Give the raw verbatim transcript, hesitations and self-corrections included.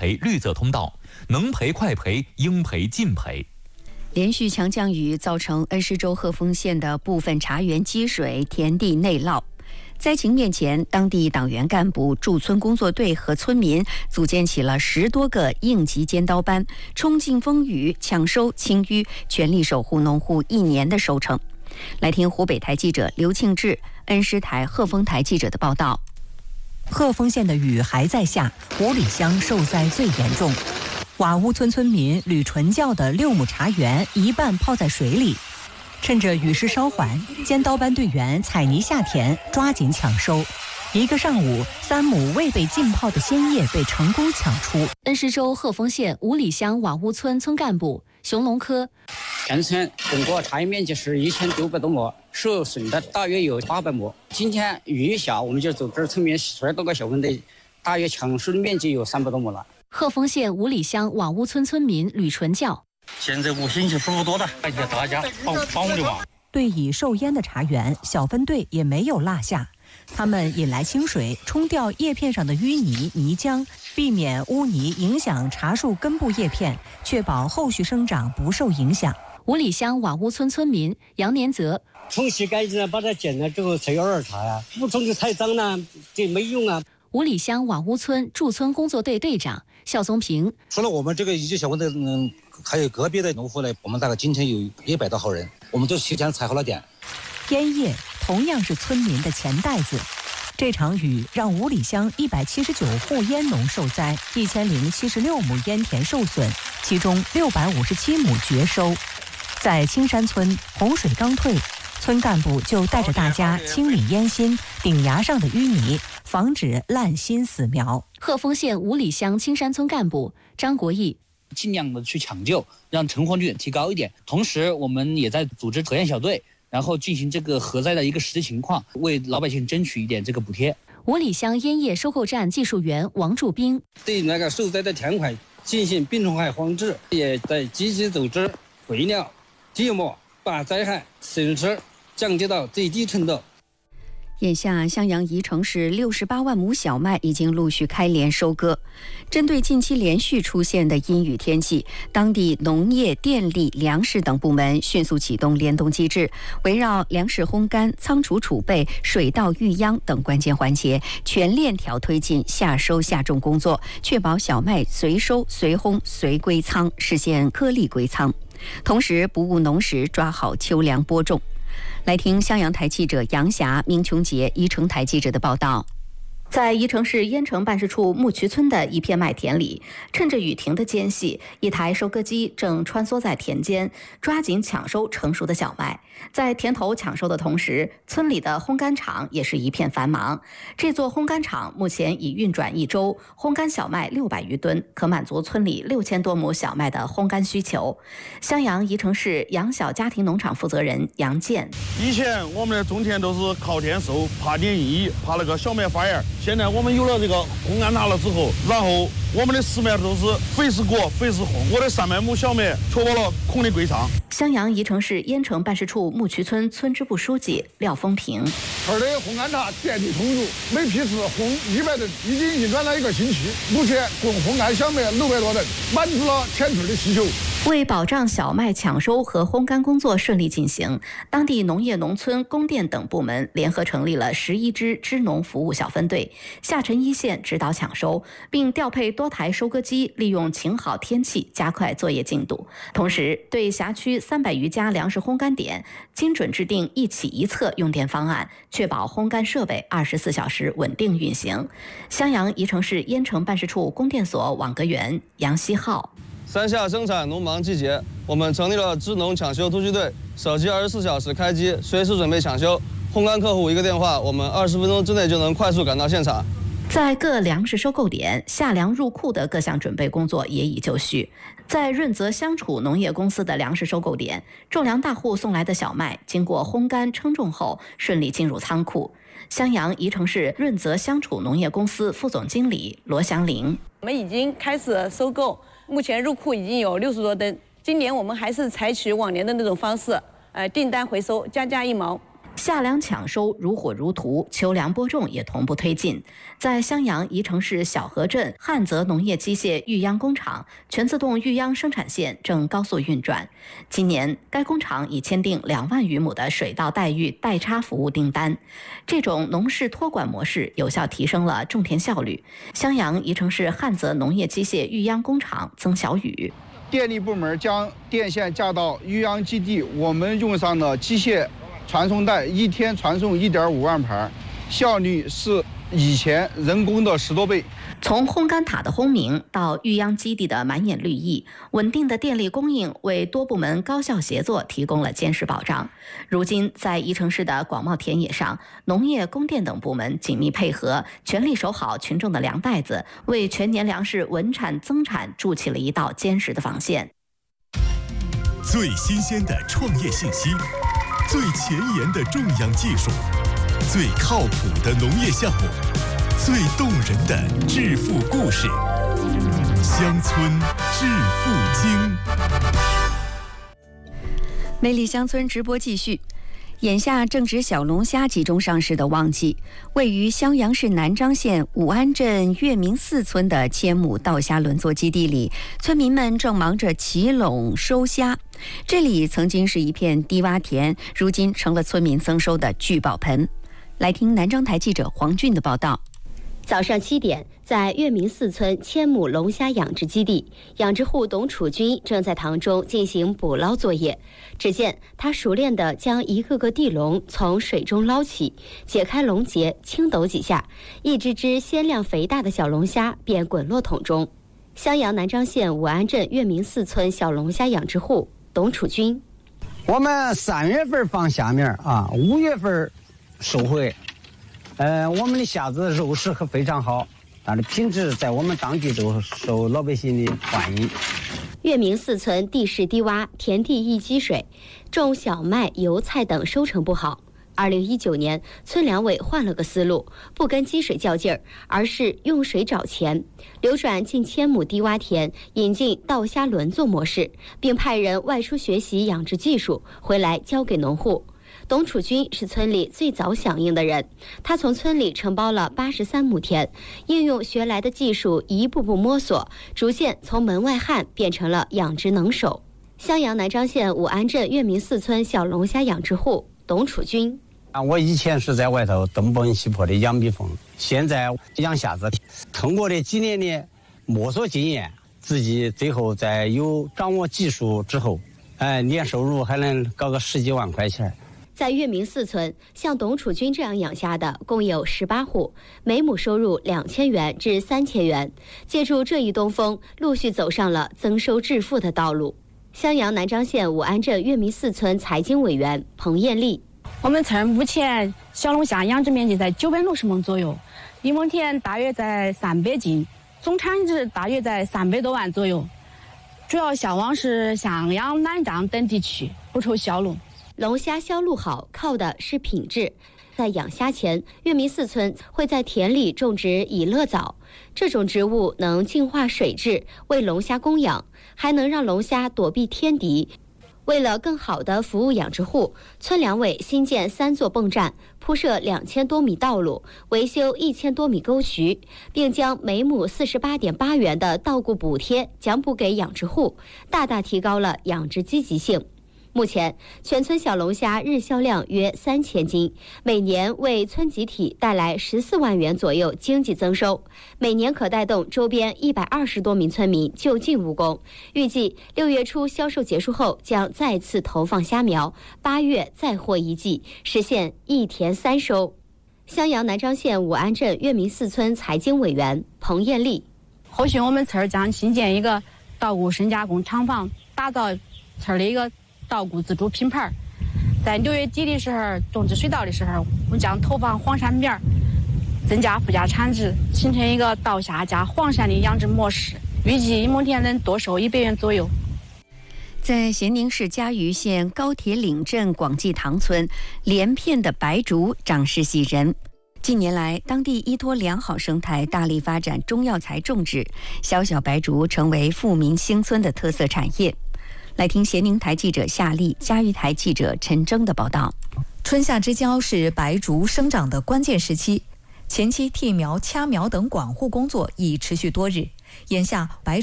赔绿色通道，能赔快赔，应赔尽赔。 连续强降雨造成恩施州鹤峰县的部分茶园积水，田地内涝。灾情面前，当地党员干部、驻村工作队和村民组建起了十多个应急尖刀班，冲进风雨，抢收清淤，全力守护农户一年的收成。来听湖北台记者刘庆志、恩施台鹤峰台记者的报道。 鹤峰县的雨还在下，五里乡受灾最严重。瓦屋村村民吕纯教的六亩茶园一半泡在水里，趁着雨势稍缓，尖刀班队员采泥下田，抓紧抢收。一个上午，三亩未被浸泡的鲜叶被成功抢出。 恩施州鹤峰县五里乡瓦屋村村干部熊龙科， 全村整个茶园面积是一千六百多亩，受损的大约有八百亩。今天雨小，我们就组织村民十多个小分队，大约抢收的面积有三百多亩了。 鹤峰县五里乡瓦屋村村民吕纯教， 现在我心情舒服多了，感谢大家帮帮我的忙。 对已受淹的茶园，小分队也没有落下。他们引来清水，冲掉叶片上的淤泥泥浆，避免污泥影响茶树根部叶片，确保后续生长不受影响。 五里乡瓦屋村村民杨年泽， 冲洗干净了，把它剪了之后才有二茶呀，不冲就太脏了，这没用啊。 五里乡瓦屋村驻村工作队队长肖松平， 除了我们这个一级小分队，嗯，还有个别的农户呢，我们大概今天有一百多号人，我们都提前踩好了点。 烟叶同样是村民的钱袋子。这场雨让五里乡一百七十九户烟农受灾，一千零七十六亩烟田受损，其中六百五十七亩绝收。在青山村，洪水刚退，村干部就带着大家清理烟芯、顶芽上的淤泥，防止烂心死苗。 鹤峰县五里乡青山村干部张国义， 尽量的去抢救，让成活率提高一点。同时，我们也在组织核验小队，然后进行这个核灾的一个实际情况，为老百姓争取一点这个补贴。 五里乡烟叶收购站技术员王柱兵， 对那个受灾的田块进行病虫害防治，也在积极组织肥料、芥末，把灾害损失降低到最低程度。 眼下，襄阳宜城市六十八万亩小麦已经陆续开镰收割。针对近期连续出现的阴雨天气，当地农业、电力、粮食等部门迅速启动联动机制，围绕粮食烘干、仓储储备、水稻育秧等关键环节，全链条推进夏收夏种工作，确保小麦随收随烘随归仓，实现颗粒归仓。同时，不误农时，抓好秋粮播种。来听襄阳台记者杨霞、明琼杰、宜城台记者的报道。 在宜城市淹城办事处木渠村的一片麦田里，趁着雨停的间隙，一台收割机正穿梭在田间，抓紧抢收成熟的小麦。在田头抢收的同时，村里的烘干厂也是一片繁忙。这座烘干厂目前已运转一周，烘干小麦六百余吨，可满足村里六千多亩小麦的烘干需求。襄阳宜城市杨小家庭农场负责人杨建， 以前我们的种田都是靠天收，怕点阴，怕那个小麦发芽。现在我们有了这个烘干塔了之后，然后我们的实麦都是肥是裹，肥是烘，我的三百亩小麦确保了空的归仓。 襄阳宜城市淹城办事处木渠村村支部书记廖风平， 村的烘干塔电力充足，每批次烘一百吨，已经运转了一个星期，目前共烘干小麦六百多吨，满足了全村的需求。 为保障小麦抢收和烘干工作顺利进行，当地农业农村供电等部门联合成立了十一支支农服务小分队，下沉一线指导抢收，并调配多台收割机，利用晴好天气加快作业进度。同时，对辖区三百余家粮食烘干点精准制定一起一策用电方案，确保烘干设备二十四小时稳定运行。襄阳宜城市淹城办事处供电所网格员杨希浩。 三夏生产农忙季节，我们成立了支农抢修突击队，手机二十四小时开机，随时准备抢修。烘干客户一个电话，我们二十分钟之内就能快速赶到现场。 在各粮食收购点，夏粮入库的各项准备工作也已就绪。在润泽相处农业公司的粮食收购点，种粮大户送来的小麦经过烘干称重后，顺利进入仓库。襄阳宜城市润泽相处农业公司副总经理罗祥林， 我们已经开始收购，目前入库已经有六十多吨。今年我们还是采取往年的那种方式，呃，订单回收，加价一毛。 夏粮抢收如火如荼，秋粮播种也同步推进。在襄阳宜城市小河镇汉泽农业机械育秧工厂，全自动育秧生产线正高速运转。今年，该工厂已签订两万余亩的水稻代育代插服务订单。这种农事托管模式有效提升了种田效率。襄阳宜城市汉泽农业机械育秧工厂曾小雨。 电力部门将电线架到育秧基地，我们用上的机械传送带一天传送 一点五万盘，效率是以前人工的十多倍。 从烘干塔的轰鸣到育秧基地的满眼绿意，稳定的电力供应为多部门高效协作提供了坚实保障。如今，在宜城市的广袤田野上，农业、供电等部门紧密配合，全力守好群众的粮袋子，为全年粮食稳产增产筑起了一道坚实的防线。 最新鲜的创业信息，最前沿的种养技术，最靠谱的农业项目，最动人的致富故事，乡村致富经。 魅力乡村直播继续。眼下正值小龙虾集中上市的旺季，位于襄阳市南章县武安镇月明寺村的千亩稻虾轮作基地里，村民们正忙着起垄收虾。这里曾经是一片低洼田，如今成了村民增收的聚宝盆。来听南章台记者黄俊的报道。 早上七点，在月明寺村千亩龙虾养殖基地，养殖户董楚军正在塘中进行捕捞作业。只见他熟练地将一个个地笼从水中捞起，解开笼结，轻抖几下，一只只鲜亮肥大的小龙虾便滚落桶中。襄阳南章县武安镇月明寺村小龙虾养殖户董楚军： 我们三月份放虾米啊，五月份收回。呃，我们的虾子肉食和非常好，但是品质在我们当地都受老百姓的欢迎。 月明寺村地势低洼，田地易积水，种小麦、油菜等收成不好。二零一九年，村粮委换了个思路，不跟积水较劲儿，而是用水找钱，流转近千亩低洼田，引进稻虾轮作模式，并派人外出学习养殖技术，回来交给农户。董楚军是村里最早响应的人，他从村里承包了八十三亩田，应用学来的技术，一步步摸索，逐渐从门外汉变成了养殖能手。襄阳南章县武安镇月明寺村小龙虾养殖户董楚军： 啊，我以前是在外头东奔西跑的养蜜蜂，现在养虾子，通过这几年的摸索经验，自己最后在有掌握技术之后，哎，年收入还能搞个十几万块钱。 在月明寺村，像董楚军这样养虾的共有十八户，每亩收入两千元至三千元。借助这一东风，陆续走上了增收致富的道路。襄阳南章县武安镇月明寺村财经委员彭艳丽： 我们村目前小龙虾养殖面积在九百六十亩左右，一亩田大约在三百斤，总产值大约在三百多万左右。主要销往是襄阳、南章等地区，不愁销路。 龙虾销路好，靠的是品质。在养虾前，月明寺村会在田里种植以乐藻，这种植物能净化水质，为龙虾供氧，还能让龙虾躲避天敌。为了更好地服务养殖户，村粮委新建三座泵站，铺设两千多米道路，维修一千多米沟渠，并将每亩四十八点八元的稻谷补贴奖补给养殖户，大大提高了养殖积极性。目前，全村小龙虾日销量约三千斤，每年为村集体带来十四万元左右经济增收，每年可带动周边一百二十多名村民就近务工。预计六月初销售结束后，将再次投放虾苗，八月再获一季，实现一田三收。襄阳南章县武安镇月明寺村财经委员彭艳丽： 后续我们村将新建一个稻谷深加工厂房，打造村的一个稻谷自主品牌。在六月底的时候，种植水稻的时候，我们将投放黄鳝苗，增加附加产值，形成一个稻虾加黄鳝的养殖模式，预计一亩田能多收一百元左右。 在咸宁市嘉鱼县高铁岭镇广济塘村，连片的白竹长势喜人。近年来，当地依托良好生态，大力发展中药材种植，小小白竹成为富民兴村的特色产业。来听咸宁台记者夏丽、嘉鱼台记者陈征的报道。 春夏之交是白竹生长的关键时期，前期替苗、掐苗等管护工作已持续多日，眼下白竹